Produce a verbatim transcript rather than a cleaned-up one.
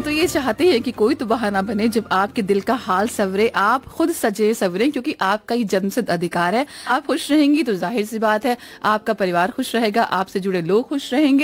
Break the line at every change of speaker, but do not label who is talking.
तो ये चाहते हैं कि कोई तो बहाना बने जब आपके दिल का हाल सवरे, आप खुद सजे सवरे, क्योंकि आपका ये जन्मसिद्ध अधिकार है। आप खुश रहेंगी तो जाहिर सी बात है आपका परिवार खुश रहेगा, आपसे जुड़े लोग खुश रहेंगे।